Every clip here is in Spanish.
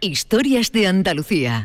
Historias de Andalucía.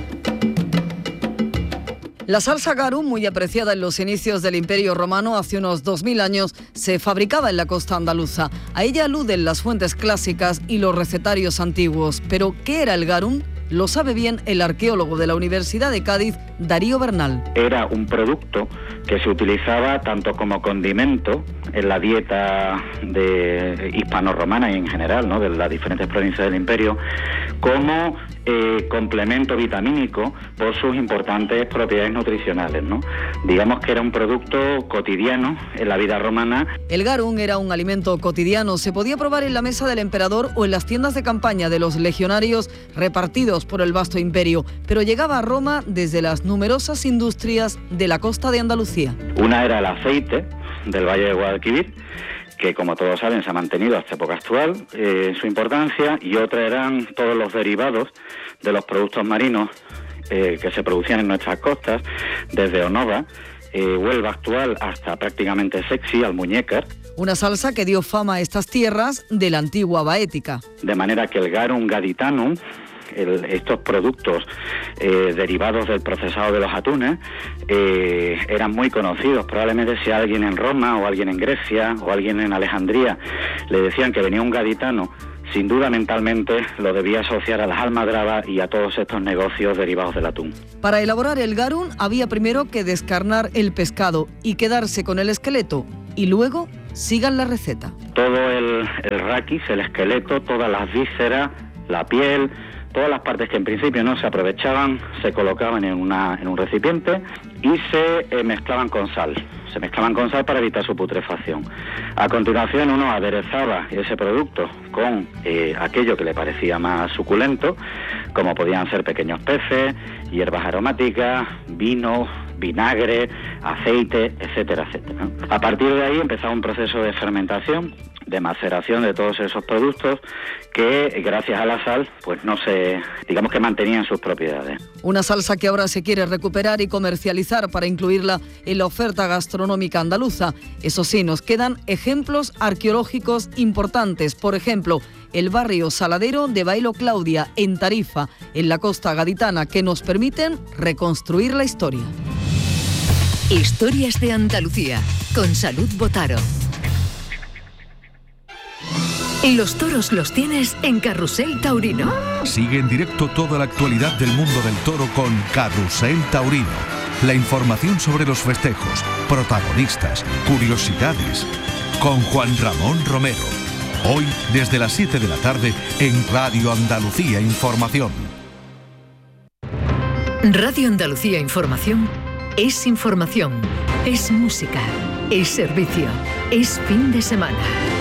La salsa garum, muy apreciada en los inicios del Imperio Romano hace unos 2000 años, se fabricaba en la costa andaluza. A ella aluden las fuentes clásicas y los recetarios antiguos. Pero, ¿qué era el garum? Lo sabe bien el arqueólogo de la Universidad de Cádiz, Darío Bernal. Era un producto que se utilizaba tanto como condimento en la dieta hispano-romana y en general, ¿no?, de las diferentes provincias del imperio, como complemento vitamínico por sus importantes propiedades nutricionales, ¿no? Digamos que era un producto cotidiano en la vida romana. El garum era un alimento cotidiano, se podía probar en la mesa del emperador o en las tiendas de campaña de los legionarios repartidos por el vasto imperio, pero llegaba a Roma desde las numerosas industrias de la costa de Andalucía. Una era el aceite del Valle de Guadalquivir, que como todos saben se ha mantenido hasta época actual su importancia, y otra eran todos los derivados de los productos marinos que se producían en nuestras costas, desde Onova, Huelva actual, hasta prácticamente Sexy, Almuñécar. Una salsa que dio fama a estas tierras de la antigua Baética. De manera que el garum gaditanum, estos productos derivados del procesado de los atunes, eran muy conocidos. Probablemente si alguien en Roma o alguien en Grecia o alguien en Alejandría le decían que venía un gaditano, sin duda mentalmente lo debía asociar a las almadrabas y a todos estos negocios derivados del atún. Para elaborar el garum había primero que descarnar el pescado y quedarse con el esqueleto, y luego sigan la receta. Todo el raquis, el esqueleto, todas las vísceras, la piel, todas las partes que en principio no se aprovechaban, se colocaban en un recipiente y se mezclaban con sal. Se mezclaban con sal para evitar su putrefacción. A continuación uno aderezaba ese producto con aquello que le parecía más suculento, como podían ser pequeños peces, hierbas aromáticas, vino, vinagre, aceite, etcétera, etcétera. A partir de ahí empezaba un proceso de fermentación, de maceración de todos esos productos que, gracias a la sal, pues digamos que mantenían sus propiedades. Una salsa que ahora se quiere recuperar y comercializar para incluirla en la oferta gastronómica andaluza. Eso sí, nos quedan ejemplos arqueológicos importantes. Por ejemplo, el barrio Saladero de Bailo Claudia, en Tarifa, en la costa gaditana, que nos permiten reconstruir la historia. Historias de Andalucía, con Salud Botaro. Los toros los tienes en Carrusel Taurino. Sigue en directo toda la actualidad del mundo del toro con Carrusel Taurino. La información sobre los festejos, protagonistas, curiosidades. Con Juan Ramón Romero. Hoy desde las 7 de la tarde en Radio Andalucía Información. Radio Andalucía Información es información, es música, es servicio, es fin de semana.